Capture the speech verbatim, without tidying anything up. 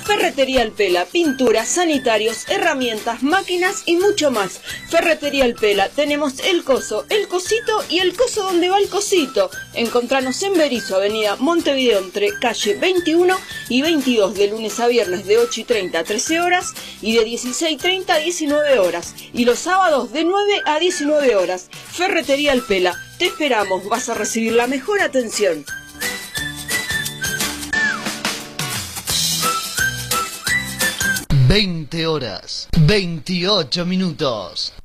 Ferretería El Pela, pinturas, sanitarios, herramientas, máquinas y mucho más. Ferretería El Pela, tenemos el coso, el cosito y el coso donde va el cosito. Encontranos en Berisso, avenida Montevideo, entre calle veintiuno y veintidós, de lunes a viernes de ocho y treinta a trece horas y de dieciséis y treinta a diecinueve horas. Y los sábados de nueve a diecinueve horas. Ferretería El Pela, te esperamos, vas a recibir la mejor atención. veinte horas, veintiocho minutos.